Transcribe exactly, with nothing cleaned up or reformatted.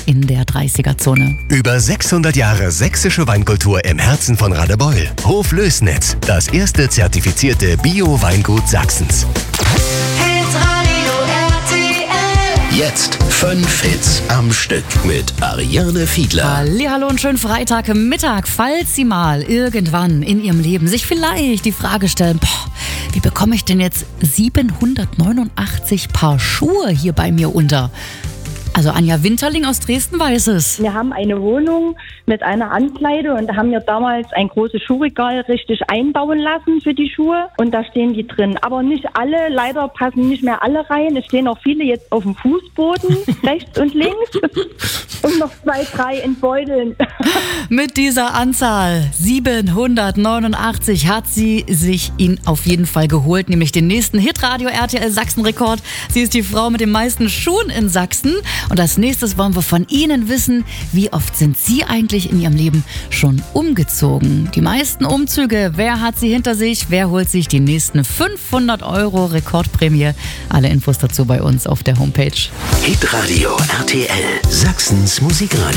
in der dreißiger-Zone. Über sechshundert Jahre sächsische Weinkultur im Herzen von Radebeul. Hof Lößnitz, das erste zertifizierte Bio-Weingut Sachsens. Jetzt fünf Hits am Stück mit Ariane Fiedler. Hallihallo und schönen Freitagmittag. Falls Sie mal irgendwann in Ihrem Leben sich vielleicht die Frage stellen, boah, wie bekomme ich denn jetzt siebenhundertneunundachtzig Paar Schuhe hier bei mir unter? Also Anja Winterling aus Dresden weiß es. Wir haben eine Wohnung mit einer Ankleide und da haben wir damals ein großes Schuhregal richtig einbauen lassen für die Schuhe und da stehen die drin. Aber nicht alle, leider passen nicht mehr alle rein. Es stehen auch viele jetzt auf dem Fußboden, rechts und links und noch zwei, drei in Beuteln. Mit dieser Anzahl siebenhundertneunundachtzig hat sie sich ihn auf jeden Fall geholt, nämlich den nächsten Hitradio R T L Sachsen-Rekord. Sie ist die Frau mit den meisten Schuhen in Sachsen. Und als nächstes wollen wir von Ihnen wissen, wie oft sind Sie eigentlich in Ihrem Leben schon umgezogen? Die meisten Umzüge, wer hat sie hinter sich? Wer holt sich die nächsten fünfhundert Euro Rekordprämie? Alle Infos dazu bei uns auf der Homepage. Hitradio R T L, Sachsens Musikradio.